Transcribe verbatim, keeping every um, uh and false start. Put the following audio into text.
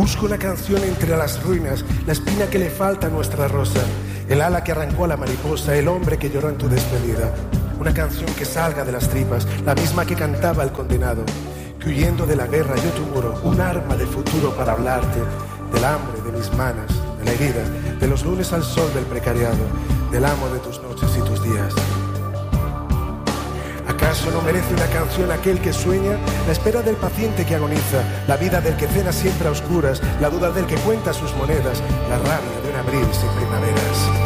Busco una canción entre las ruinas, la espina que le falta a nuestra rosa, el ala que arrancó a la mariposa, el hombre que lloró en tu despedida. Una canción que salga de las tripas, la misma que cantaba el condenado, que huyendo de la guerra yo tu muro, un arma de futuro para hablarte del hambre de mis manos, de la herida, de los lunes al sol del precariado, del amo de tus noches y tus días. ¿Acaso no merece una canción aquel que sueña? La espera del paciente que agoniza, la vida del que cena siempre a oscuras, la duda del que cuenta sus monedas, la rabia de un abril sin primaveras.